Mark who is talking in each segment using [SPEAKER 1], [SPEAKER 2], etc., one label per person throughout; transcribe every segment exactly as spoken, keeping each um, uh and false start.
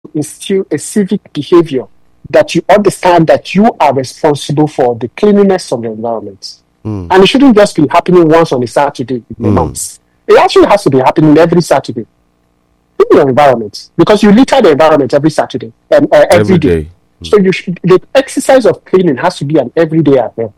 [SPEAKER 1] instill a civic behavior that you understand that you are responsible for the cleanliness of the environment.
[SPEAKER 2] Mm.
[SPEAKER 1] And it shouldn't just be happening once on a Saturday in a
[SPEAKER 2] Mm.
[SPEAKER 1] month. It actually has to be happening every Saturday in your environment, because you litter the environment every Saturday and uh, every,
[SPEAKER 2] Every
[SPEAKER 1] day.
[SPEAKER 2] day. Mm.
[SPEAKER 1] So you should, the exercise of cleaning has to be an everyday affair.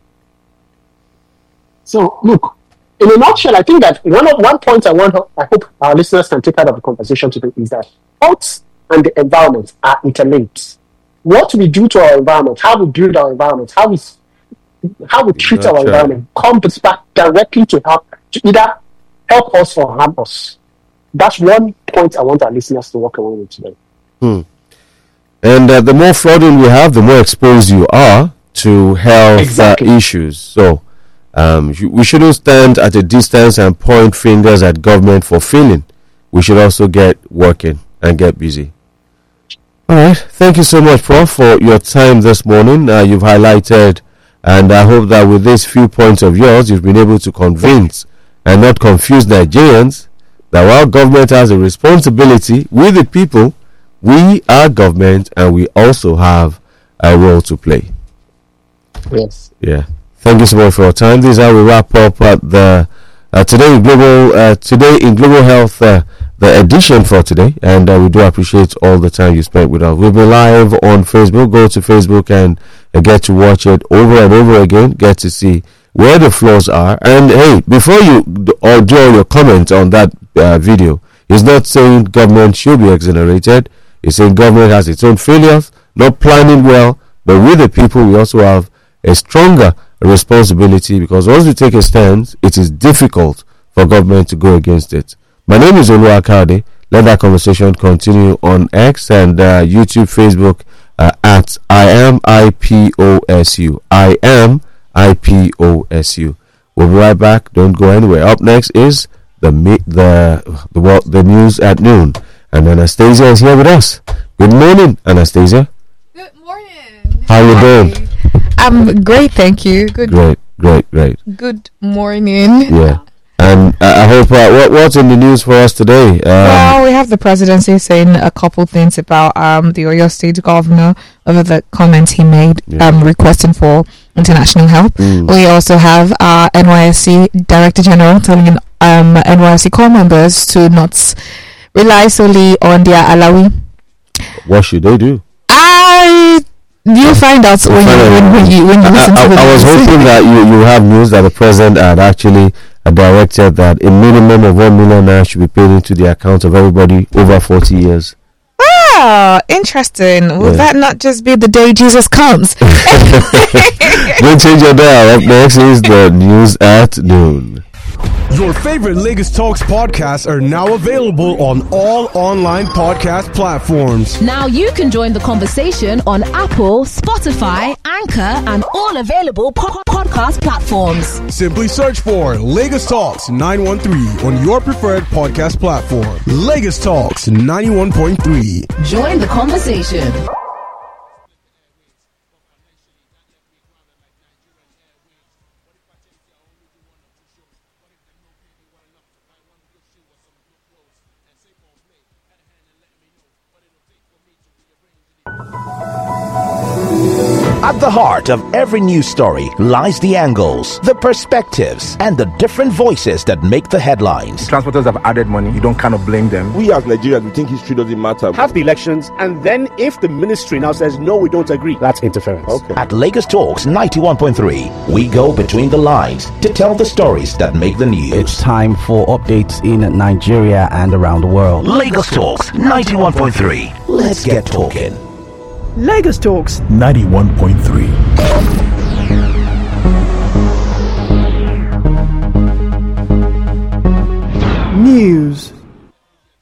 [SPEAKER 1] So look, in a nutshell, I think that one of one point I want, I hope our listeners can take out of the conversation today is that health and the environment are interlinked. What we do to our environment, how we build our environment, how we how we treat
[SPEAKER 2] Gotcha.
[SPEAKER 1] our environment comes back directly to help to either help us or harm us. That's one point I want our listeners to walk away with today.
[SPEAKER 2] Hmm. And uh, the more flooding we have, the more exposed you are to health
[SPEAKER 1] Exactly.
[SPEAKER 2] uh, issues. So um, you- we shouldn't stand at a distance and point fingers at government for failing. We should also get working and get busy. All right. Thank you so much, Prof, for your time this morning. Uh, you've highlighted, and I hope that with these few points of yours, you've been able to convince and not confuse Nigerians that while government has a responsibility with the people, we are government and we also have a role to play.
[SPEAKER 1] Yes.
[SPEAKER 2] Yeah. Thank you so much for your time. This is how we wrap up at the uh, today in global uh, today in global health uh, the edition for today, and uh, we do appreciate all the time you spent with us. We'll be live on Facebook. Go to Facebook and uh, get to watch it over and over again. Get to see where the flaws are. And hey, before you d- or do all your comments on that uh, video, it's not saying government should be exonerated. It's saying government has its own failures, not planning well. But with the people, we also have a stronger responsibility, because once we take a stance, it is difficult for government to go against it. My name is Oluwakade. Let that conversation continue on X and uh, YouTube, Facebook uh, at I am I P O S U. I am I P O S U. We'll be right back. Don't go anywhere. Up next is the mi- the the the, the news at noon, and Anastasia is here with us. Good morning, Anastasia.
[SPEAKER 3] Good morning.
[SPEAKER 2] How you doing?
[SPEAKER 3] I'm great, thank you. Good
[SPEAKER 2] Great, great, great.
[SPEAKER 3] good morning.
[SPEAKER 2] Yeah. And uh, I hope uh, what what's in the news for us today? Um,
[SPEAKER 3] Well, we have the presidency saying a couple things about um the Oyo State governor over the comments he made,
[SPEAKER 2] Yeah.
[SPEAKER 3] um requesting for international help.
[SPEAKER 2] Mm.
[SPEAKER 3] We also have our N Y S C Director General telling um N Y S C core members to not rely solely on their Alawi.
[SPEAKER 2] what should they do?
[SPEAKER 3] I you find out when you
[SPEAKER 2] find out.
[SPEAKER 3] when, when you when you
[SPEAKER 2] I,
[SPEAKER 3] listen
[SPEAKER 2] I,
[SPEAKER 3] to the
[SPEAKER 2] I was
[SPEAKER 3] news.
[SPEAKER 2] hoping that you, you have news that the president had actually uh, directed that a minimum of one million naira should be paid into the account of everybody over forty years.
[SPEAKER 3] Ah, interesting. Will
[SPEAKER 2] Yeah.
[SPEAKER 3] that not just be the day Jesus comes?
[SPEAKER 2] Don't change your dial. Up next is the news at noon.
[SPEAKER 4] Your favorite Lagos Talks podcasts are now available on all online podcast platforms.
[SPEAKER 5] Now you can join the conversation on Apple, Spotify, Anchor, and all available po- podcast platforms.
[SPEAKER 4] Simply search for Lagos Talks nine one three on your preferred podcast platform. Lagos Talks ninety-one point three.
[SPEAKER 5] Join the conversation.
[SPEAKER 6] At the heart of every news story lies the angles, the perspectives, and the different voices that make the headlines.
[SPEAKER 7] Transporters have added money. You don't kind of blame them.
[SPEAKER 8] We as Nigerians, we think history doesn't matter.
[SPEAKER 9] Have the elections, and then if the ministry now says no, we don't agree, that's interference.
[SPEAKER 8] Okay.
[SPEAKER 6] At Lagos Talks ninety-one point three, we go between the lines to tell the stories that make the news.
[SPEAKER 10] It's time for updates in Nigeria and around the world.
[SPEAKER 6] Lagos Talks ninety-one point three. Let's get talking.
[SPEAKER 11] Lagos Talks
[SPEAKER 12] ninety-one point three.